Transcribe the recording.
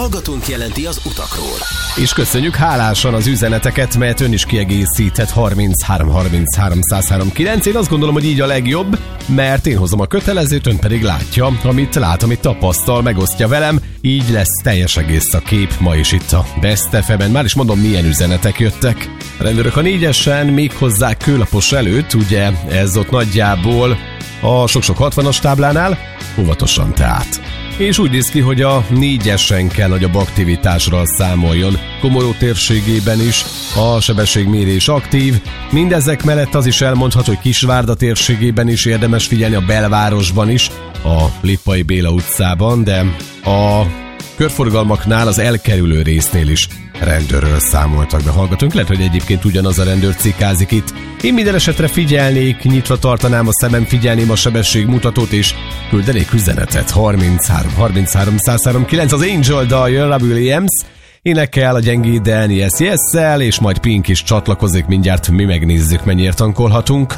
hallgatónk jelenti az utakról. És köszönjük hálásan az üzeneteket, mert ön is kiegészíthet 33 33 103 9. Én azt gondolom, hogy így a legjobb, mert én hozom a kötelezőt, ön pedig látja, amit lát, amit tapasztal, megosztja velem. Így lesz teljes egész a kép ma is itt a Best FM-en. Már is mondom, milyen üzenetek jöttek. A rendőrök a 4-esen még hozzá Kőlapos előtt, ugye ez ott nagyjából a sok-sok 60-as táblánál, óvatosan tehát. És úgy néz ki, hogy a 4-esen kell nagyobb aktivitásról számoljon. Komoró térségében is a sebességmérés aktív. Mindezek mellett az is elmondható, hogy Kisvárda térségében is érdemes figyelni, a belvárosban is, a Lippai Béla utcában, de a körforgalmaknál az elkerülő résznél is rendőrről számoltak be hallgatónk. Lehet, hogy egyébként ugyanaz a rendőr cikázik itt. Én minden esetre figyelnék, nyitva tartanám a szemem, figyelném a sebességmutatót, és küldenék üzenetet. 33 33 103 9. Az Angel dalja, Robbie Williams énekel a gyengéden Yes Yes-szel, és majd Pink is csatlakozik mindjárt, mi megnézzük, mennyire tankolhatunk.